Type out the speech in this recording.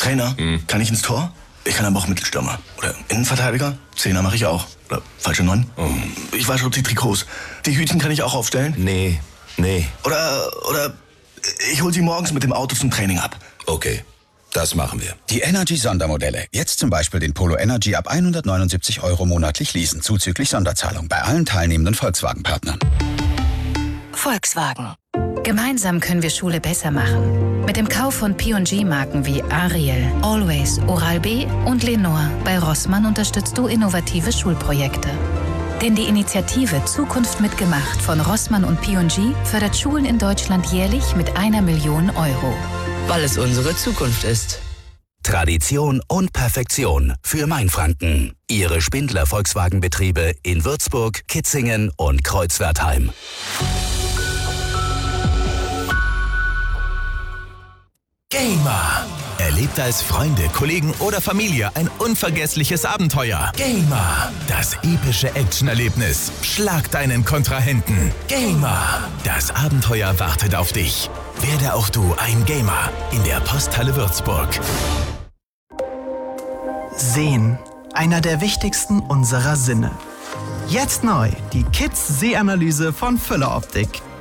Trainer? Kann ich ins Tor? Ich kann aber auch Mittelstürmer. Oder Innenverteidiger? Zehner mache ich auch. Oder falsche 9? Ich wasche auch die Trikots. Die Hütchen kann ich auch aufstellen? Nee. Oder ich hol sie morgens mit dem Auto zum Training ab. Okay, das machen wir. Die Energy-Sondermodelle. Jetzt zum Beispiel den Polo Energy ab 179 € monatlich leasen, zuzüglich Sonderzahlung bei allen teilnehmenden Volkswagen-Partnern. Volkswagen. Gemeinsam können wir Schule besser machen. Mit dem Kauf von P&G-Marken wie Ariel, Always, Oral-B und Lenore bei Rossmann unterstützt du innovative Schulprojekte. Denn die Initiative Zukunft mitgemacht von Rossmann und P&G fördert Schulen in Deutschland jährlich mit 1 Million €. Weil es unsere Zukunft ist. Tradition und Perfektion für Mainfranken. Ihre Spindler Volkswagen-Betriebe in Würzburg, Kitzingen und Kreuzwertheim. Gamer. Erlebt als Freunde, Kollegen oder Familie ein unvergessliches Abenteuer. Gamer. Das epische Actionerlebnis. Schlag deinen Kontrahenten. Gamer. Das Abenteuer wartet auf dich. Werde auch du ein Gamer in der Posthalle Würzburg. Sehen. Einer der wichtigsten unserer Sinne. Jetzt neu die Kids Sehanalyse von Füller Optik.